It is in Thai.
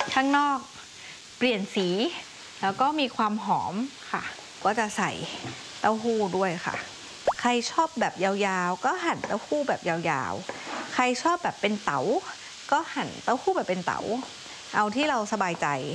ข้างนอกเปลี่ยนสีแล้วก็มีความหอมค่ะก็จะใส่เต้าหู้ด้วยค่ะใครชอบแบบยาวๆก็หั่นเต้าหู้แบบยาวๆใครชอบแบบเป็นเต๋าก็หั่นเต้าหู้แบบเป็นเต๋าเอาที่เราสบายใจ